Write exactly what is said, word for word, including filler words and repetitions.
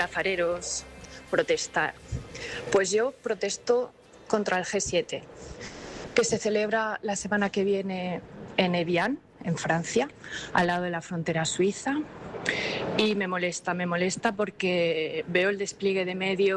plazareros, protestar. Pues yo protesto contra el G siete, que se celebra la semana que viene en Evian, en Francia, al lado de la frontera suiza. Y me molesta, me molesta porque veo el despliegue de medios